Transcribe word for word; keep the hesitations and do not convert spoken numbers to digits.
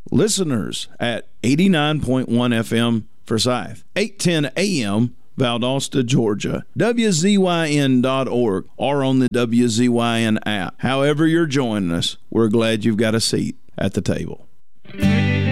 Listeners at eighty-nine point one F M Forsyth, eight ten A M Valdosta, Georgia, W Z Y N dot org, or on the W Z Y N app. However you're joining us, we're glad you've got a seat at the table.